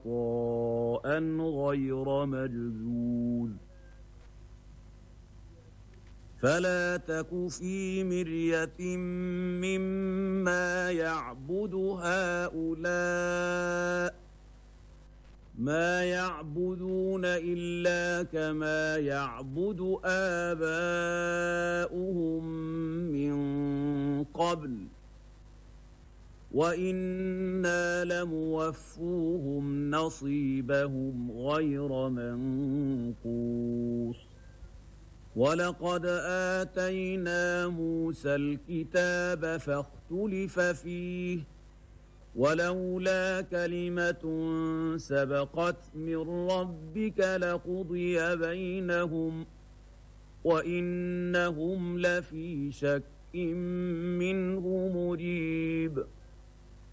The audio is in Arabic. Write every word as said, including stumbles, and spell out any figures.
عطاء غير مجذوذ فلا تك في مرية مما يعبد هؤلاء ما يعبدون إلا كما يعبد آباؤهم من قبل وإنا لموفوهم نصيبهم غير منقوص ولقد آتينا موسى الكتاب فاختلف فيه ولولا كلمة سبقت من ربك لقضي بينهم وإنهم لفي شك منه مريب